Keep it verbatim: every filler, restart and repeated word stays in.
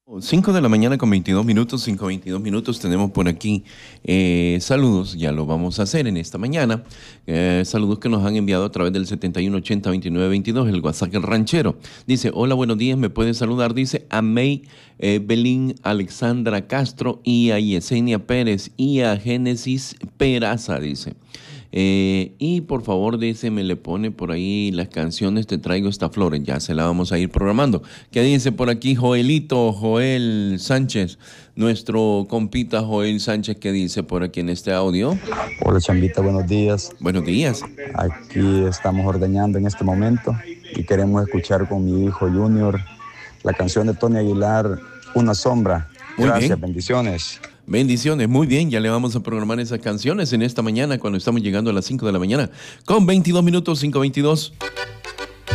cinco de la mañana con veintidós minutos, cinco veintidós minutos, tenemos por aquí eh, saludos, ya lo vamos a hacer en esta mañana, eh, saludos que nos han enviado a través del setenta y uno ochenta veintinueve veintidós, el WhatsApp El Ranchero. Dice, hola, buenos días, me pueden saludar, dice a May eh, Belín Alexandra Castro y a Yesenia Pérez y a Génesis Peraza, dice. Eh, y por favor, dice, me le pone por ahí las canciones Te Traigo Esta Flor, ya se la vamos a ir programando. ¿Qué dice por aquí Joelito, Joel Sánchez, nuestro compita Joel Sánchez? ¿Qué dice por aquí en este audio? Hola Chambita, buenos días. Buenos días. Aquí estamos ordeñando en este momento y queremos escuchar con mi hijo Junior la canción de Tony Aguilar, Una Sombra. Muy Gracias, bien. bendiciones. Bendiciones, muy bien, ya le vamos a programar esas canciones en esta mañana cuando estamos llegando a las cinco de la mañana con veintidós minutos, cinco veintidós.